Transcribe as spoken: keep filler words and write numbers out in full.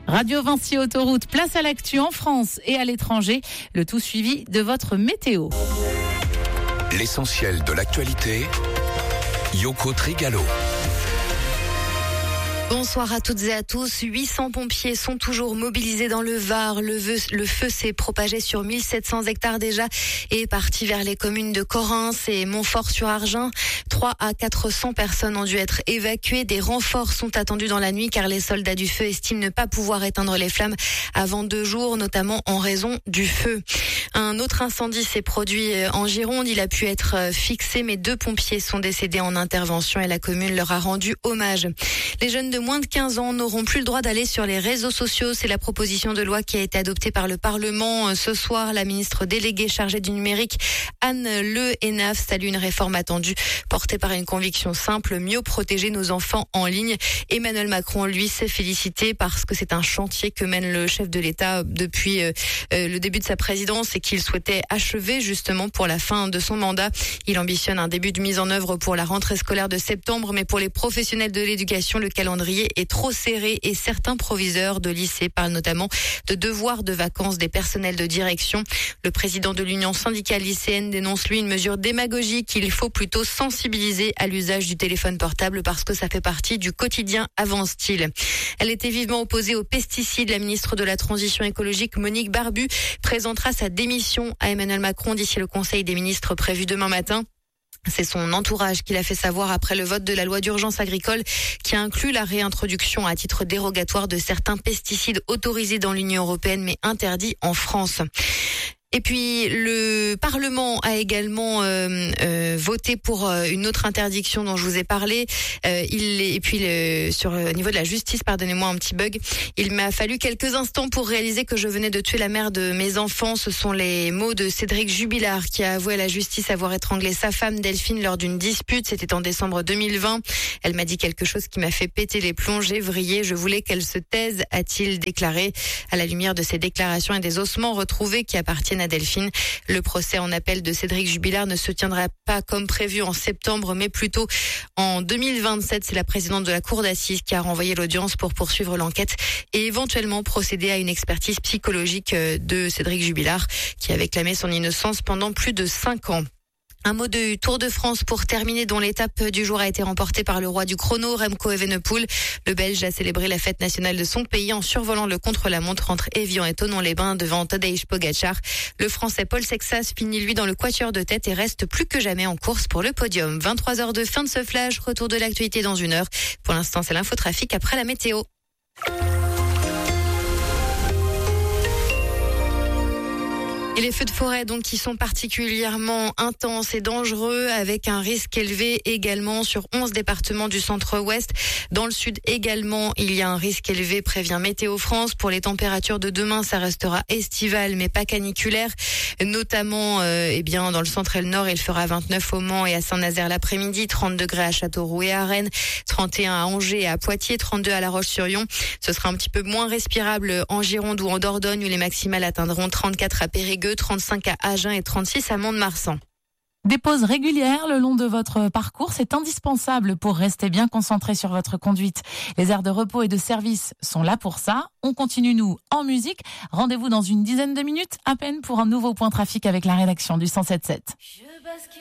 Radio Vinci Autoroute, place à l'actu en France et à l'étranger. Le tout suivi de votre météo. L'essentiel de l'actualité, Yoko Trigalo. Bonsoir à toutes et à tous. huit cents pompiers sont toujours mobilisés dans le Var. Le feu, le feu s'est propagé sur mille sept cents hectares déjà et est parti vers les communes de Correns et Montfort-sur-Argent. trois à quatre cents personnes ont dû être évacuées. Des renforts sont attendus dans la nuit car les soldats du feu estiment ne pas pouvoir éteindre les flammes avant deux jours, notamment en raison du feu. Un autre incendie s'est produit en Gironde. Il a pu être fixé, mais deux pompiers sont décédés en intervention et la commune leur a rendu hommage. Les jeunes de moins de quinze ans n'auront plus le droit d'aller sur les réseaux sociaux. C'est la proposition de loi qui a été adoptée par le Parlement ce soir. La ministre déléguée chargée du numérique, Anne Le Hénaff, salue une réforme attendue, portée par une conviction simple, mieux protéger nos enfants en ligne. Emmanuel Macron, lui, s'est félicité parce que c'est un chantier que mène le chef de l'État depuis euh, le début de sa présidence et qu'il souhaitait achever justement pour la fin de son mandat. Il ambitionne un début de mise en œuvre pour la rentrée scolaire de septembre, mais pour les professionnels de l'éducation, le calendrier est trop serré et certains proviseurs de lycée parlent notamment de devoirs de vacances des personnels de direction. Le président de l'Union syndicale lycéenne dénonce lui une mesure démagogique. Il faut plutôt sensibiliser à l'usage du téléphone portable parce que ça fait partie du quotidien, avance-t-il. Elle était vivement opposée aux pesticides. La ministre de la Transition écologique, Monique Barbu, présentera sa démission à Emmanuel Macron d'ici le Conseil des ministres prévu demain matin. C'est son entourage qui l'a fait savoir après le vote de la loi d'urgence agricole qui inclut la réintroduction à titre dérogatoire de certains pesticides autorisés dans l'Union européenne mais interdits en France. Et puis le Parlement a également euh, euh, voté pour euh, une autre interdiction dont je vous ai parlé. Euh, il et puis le, sur le niveau de la justice, pardonnez-moi un petit bug. Il m'a fallu quelques instants pour réaliser que je venais de tuer la mère de mes enfants. Ce sont les mots de Cédric Jubilard qui a avoué à la justice avoir étranglé sa femme Delphine lors d'une dispute. C'était en décembre deux mille vingt. Elle m'a dit quelque chose qui m'a fait péter les plombs. J'ai vrillé. Je voulais qu'elle se taise, a-t-il déclaré. À la lumière de ces déclarations et des ossements retrouvés qui appartiennent à Delphine, le procès en appel de Cédric Jubilard ne se tiendra pas comme prévu en septembre, mais plutôt en deux mille vingt-sept. C'est la présidente de la cour d'assises qui a renvoyé l'audience pour poursuivre l'enquête et éventuellement procéder à une expertise psychologique de Cédric Jubilard, qui avait clamé son innocence pendant plus de cinq ans. Un mot de Tour de France pour terminer, dont l'étape du jour a été remportée par le roi du chrono, Remco Evenepoel. Le Belge a célébré la fête nationale de son pays en survolant le contre-la-montre entre Évian et Thonon-les-Bains devant Tadej Pogacar. Le Français Paul Sexas finit lui dans le quatuor de tête et reste plus que jamais en course pour le podium. vingt-trois heures de fin de ce flash, retour de l'actualité dans une heure. Pour l'instant, c'est l'infotrafic après la météo. Et les feux de forêt donc qui sont particulièrement intenses et dangereux avec un risque élevé également sur onze départements du centre-ouest. Dans le sud également, il y a un risque élevé, prévient Météo France. Pour les températures de demain, ça restera estival mais pas caniculaire. Notamment euh, eh bien dans le centre et le nord, il fera vingt-neuf au Mans et à Saint-Nazaire l'après-midi, trente degrés à Châteauroux et à Rennes, trente et un à Angers et à Poitiers, trente-deux à La Roche-sur-Yon. Ce sera un petit peu moins respirable en Gironde ou en Dordogne où les maximales atteindront trente-quatre à Périgueux, trente-cinq à Agen et trente-six à Mont-de-Marsan. Des pauses régulières le long de votre parcours, c'est indispensable pour rester bien concentré sur votre conduite. Les aires de repos et de service sont là pour ça. On continue, nous, en musique. Rendez-vous dans une dizaine de minutes à peine pour un nouveau point trafic avec la rédaction du cent sept sept.